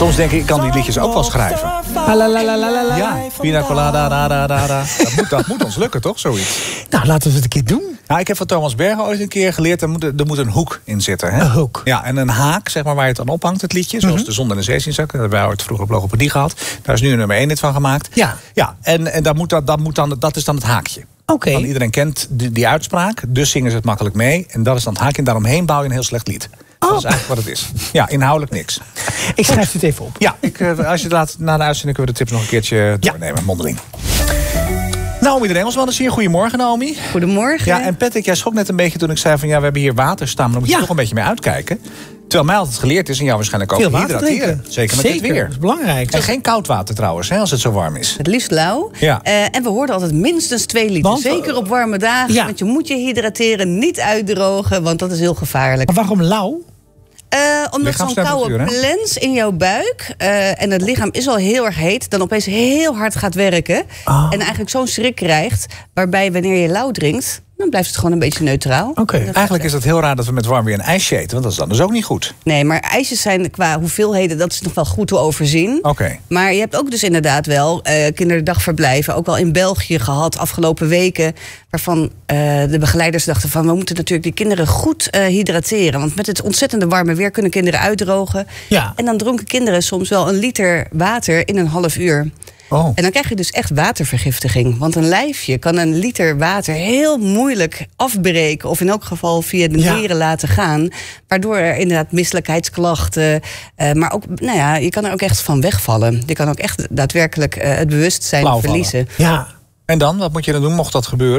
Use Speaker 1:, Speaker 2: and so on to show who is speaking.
Speaker 1: Soms denk ik kan die liedjes ook wel schrijven. Ja, pina colada, da. Dat moet ons lukken, toch, zoiets?
Speaker 2: Nou, laten we het een keer doen.
Speaker 1: Nou, ik heb van Thomas Bergen ooit een keer geleerd... er moet een hoek in zitten. Hè?
Speaker 2: Een hoek.
Speaker 1: Ja, en een haak, zeg maar, waar je het aan ophangt, het liedje. Zoals De Zon en de Zeezingzak. Dat hebben wij ooit vroeger op logopedie gehad. Daar is nu een nummer 1 van gemaakt.
Speaker 2: Ja.
Speaker 1: Ja, en dat is dan het haakje.
Speaker 2: Oké.
Speaker 1: Want iedereen kent die uitspraak, dus zingen ze het makkelijk mee. En dat is dan het haakje en daaromheen bouw je een heel slecht lied. Dat is eigenlijk wat het is. Ja, inhoudelijk niks.
Speaker 2: Ik schrijf dit even op.
Speaker 1: Ja, als je laat na de uitzending kunnen we de tips nog een keertje doornemen, mondeling. Naomi de Engelsman is hier. Goedemorgen, Naomi.
Speaker 3: Goedemorgen.
Speaker 1: Ja, en Patrick, jij schrok net een beetje toen ik zei van... ja, we hebben hier water staan, maar daar moet je toch een beetje mee uitkijken. Terwijl mij altijd geleerd is, en jou waarschijnlijk ook,
Speaker 2: veel water
Speaker 1: hydrateren.
Speaker 2: drinken.
Speaker 1: Zeker met dit weer.
Speaker 2: Dat is belangrijk.
Speaker 1: En geen koud water trouwens, hè, als het zo warm is.
Speaker 3: Het liefst lauw.
Speaker 1: Ja.
Speaker 3: En we hoorden altijd minstens 2 liter.
Speaker 2: Want,
Speaker 3: Zeker op warme dagen.
Speaker 2: ja.
Speaker 3: Want je moet je hydrateren, niet uitdrogen. Want dat is heel gevaarlijk.
Speaker 2: Maar waarom lauw?
Speaker 3: Omdat zo'n koude plens in jouw buik... en het lichaam is al heel erg heet... dan opeens heel hard gaat werken.
Speaker 2: Oh.
Speaker 3: En eigenlijk zo'n schrik krijgt... waarbij wanneer je lauw drinkt... dan blijft het gewoon een beetje neutraal.
Speaker 2: Oké.
Speaker 1: Eigenlijk is het heel raar dat we met warm weer een ijsje eten. Want dat is dan dus ook niet goed.
Speaker 3: Nee, maar ijsjes zijn qua hoeveelheden... dat is nog wel goed te overzien.
Speaker 1: Oké.
Speaker 3: Maar je hebt ook dus inderdaad wel kinderdagverblijven... ook al in België gehad afgelopen weken... waarvan de begeleiders dachten van... we moeten natuurlijk die kinderen goed hydrateren. Want met het ontzettende warme weer kunnen kinderen uitdrogen.
Speaker 2: Ja.
Speaker 3: En dan dronken kinderen soms wel 1 liter water in een half uur.
Speaker 1: Oh.
Speaker 3: En dan krijg je dus echt watervergiftiging. Want een lijfje kan 1 liter water heel moeilijk afbreken... of in elk geval via de nieren laten gaan. Waardoor er inderdaad misselijkheidsklachten... maar ook, nou ja, je kan er ook echt van wegvallen. Je kan ook echt daadwerkelijk het bewustzijn verliezen.
Speaker 2: Ja.
Speaker 1: En dan, wat moet je dan doen mocht dat gebeuren?